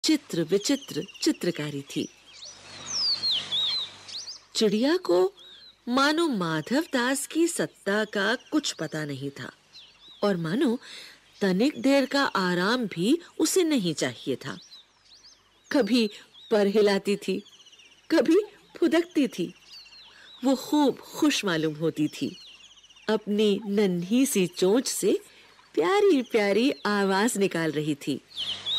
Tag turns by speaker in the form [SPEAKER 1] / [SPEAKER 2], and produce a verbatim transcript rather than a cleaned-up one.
[SPEAKER 1] चित्र विचित्र चित्रकारी थी। चिड़िया को मानो माधव दास की सत्ता का कुछ पता नहीं था और मानो तनिक देर का आराम भी उसे नहीं चाहिए था। कभी पर हिलाती थी, कभी फुदकती थी। वो खूब खुश मालूम होती थी। अपनी नन्ही सी चोंच से प्यारी प्यारी आवाज निकाल रही थी।